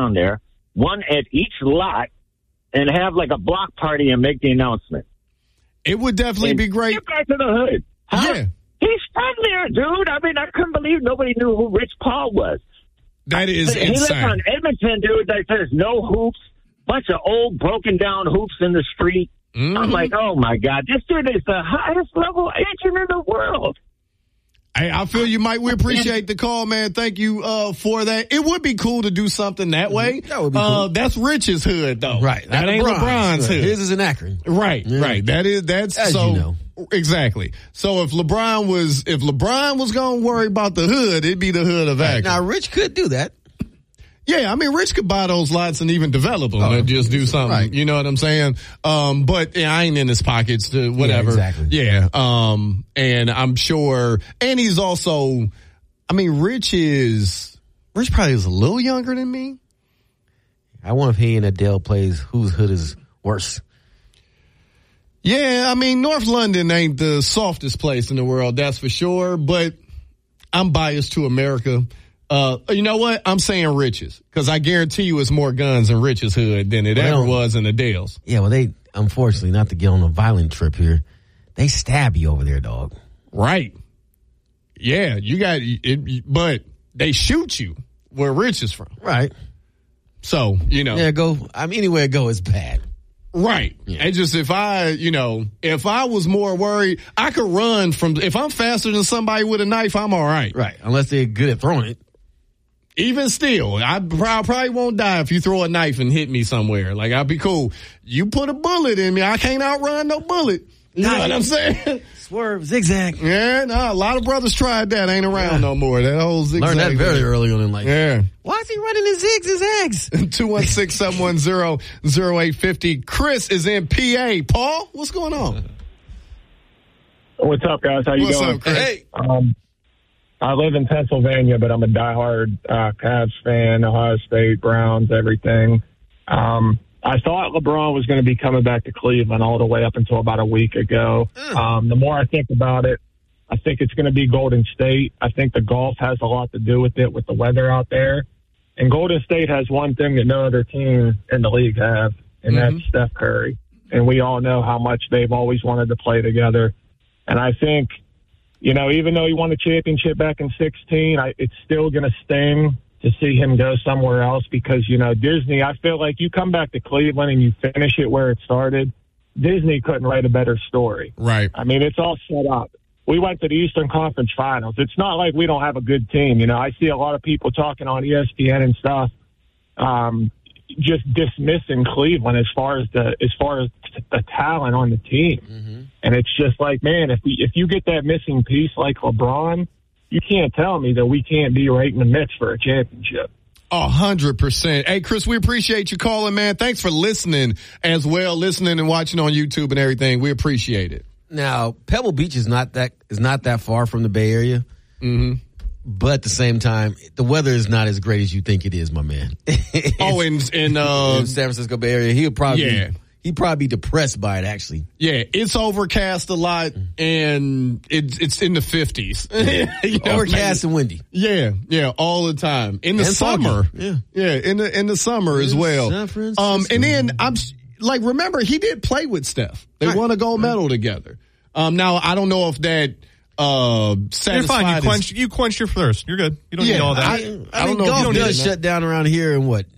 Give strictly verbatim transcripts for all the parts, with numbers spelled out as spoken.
down there, one at each lot, and have like a block party and make the announcement. It would definitely and be great. Get back to the hood. Huh? Yeah. He's from there, dude. I mean, I couldn't believe nobody knew who Rich Paul was. That is he insane. He lives on Edmonton, dude. Like, there's no hoops. Bunch of old, broken down hoops in the street. Mm-hmm. I'm like, oh, my God. This dude is the highest level agent in the world. Hey, I feel you, Mike. We appreciate the call, man. Thank you uh, for that. It would be cool to do something that way. That would be cool. Uh, that's Rich's hood, though. Right. That ain't LeBron's, LeBron's hood. His is in Akron. Right, yeah. right. That is, that's As so. You know. Exactly. So if LeBron was, if LeBron was going to worry about the hood, it'd be the hood of Akron. Now, Rich could do that. Yeah, I mean, Rich could buy those lots and even develop them oh, and just do something. Right. You know what I'm saying? Um, but yeah, I ain't in his pockets to whatever. Yeah, exactly. Yeah. Um, and I'm sure, and he's also, I mean, Rich is, Rich probably is a little younger than me. I wonder if he and Adele plays whose hood is worse. Yeah, I mean, North London ain't the softest place in the world, that's for sure, but I'm biased to America. Uh, you know what? I'm saying Rich's, because I guarantee you it's more guns in Rich's hood than it well, ever was in Adele's. Yeah, well, they, unfortunately, not to get on a violent trip here, they stab you over there, dog. Right. Yeah, you got it, but they shoot you where Rich is from. Right. So, you know. Yeah, go, I mean, anywhere it go, it's bad. Right. Yeah. And just if I, you know, if I was more worried, I could run from, if I'm faster than somebody with a knife, I'm all right. Right. Unless they're good at throwing it. Even still, I probably won't die if you throw a knife and hit me somewhere. Like, I'll be cool. You put a bullet in me, I can't outrun no bullet. You know what I'm saying? Swerve, zigzag. Yeah, no, a lot of brothers tried that. Ain't around yeah. no more. That whole zigzag. Learned that very early on in life. Yeah. Why is he running his zigs, his eggs? two one six, seven one zero, zero eight five zero. Chris is in P A. Paul, what's going on? What's up, guys? How you what's doing? What's up, Chris? Hey. Um, I live in Pennsylvania, but I'm a diehard uh, Cavs fan, Ohio State, Browns, everything. Um, I thought LeBron was going to be coming back to Cleveland all the way up until about a week ago. Mm. Um, the more I think about it, I think it's going to be Golden State. I think the golf has a lot to do with it, with the weather out there. And Golden State has one thing that no other team in the league have, and mm-hmm. that's Steph Curry. And we all know how much they've always wanted to play together. And I think, you know, even though he won the championship back in sixteen, I, it's still going to sting to see him go somewhere else because, you know, Disney, I feel like you come back to Cleveland and you finish it where it started, Disney couldn't write a better story. Right. I mean, it's all set up. We went to the Eastern Conference Finals. It's not like we don't have a good team. You know, I see a lot of people talking on E S P N and stuff, um, just dismissing Cleveland as far as the as far as the talent on the team. Mm-hmm. And it's just like, man, if we if you get that missing piece like LeBron, you can't tell me that we can't be right in the mix for a championship. A hundred percent. Hey, Chris, we appreciate you calling, man. Thanks for listening as well, listening and watching on YouTube and everything. We appreciate it. Now, Pebble Beach is not that is not that far from the Bay Area. Mm-hmm. But at the same time, the weather is not as great as you think it is, my man. oh, in in, uh, in San Francisco Bay Area, he'll probably yeah. he'd probably be depressed by it. Actually, yeah, it's overcast a lot, and it's it's in the fifties. you know, overcast and windy. Yeah, yeah, all the time in the and summer. Foggy. Yeah, yeah, in the in the summer as well. San Francisco. Um, and then I'm like, remember he did play with Steph. They right. won a gold medal right. together. Um, now I don't know if that. Uh, You're fine. You quench, you quench your thirst. You're good. You don't yeah, need all that. I, I, I mean, don't know golf does shut down around here in what?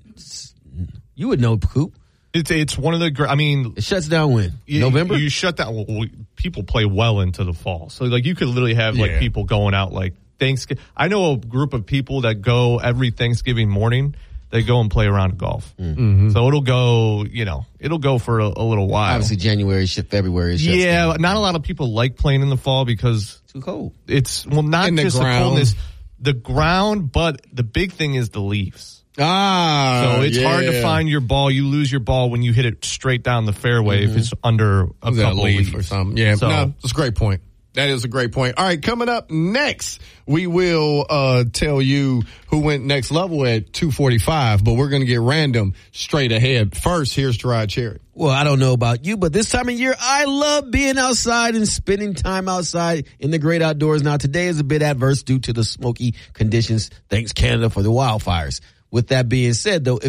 You would know, Coop. It's it's one of the. I mean, it shuts down when you, November. You shut down. Well, people play well into the fall, so like you could literally have like yeah. people going out like Thanksgiving. I know a group of people that go every Thanksgiving morning. They go and play around golf. Mm-hmm. So it'll go, you know, it'll go for a, a little while. Obviously, January, February. Yeah, down. Not a lot of people like playing in the fall because too cold. It's well, not in just the, the coldness, the ground, but the big thing is the leaves. Ah, so it's yeah. hard to find your ball. You lose your ball when you hit it straight down the fairway mm-hmm. if it's under a that couple leaf leaves or something. Yeah, so, no, that's a great point. That is a great point. All right, coming up next, we will uh tell you who went next level at two forty-five, but we're going to get random straight ahead. First, here's Gerard Cherry. Well, I don't know about you, but this time of year, I love being outside and spending time outside in the great outdoors. Now, today is a bit adverse due to the smoky conditions. Thanks, Canada, for the wildfires. With that being said, though,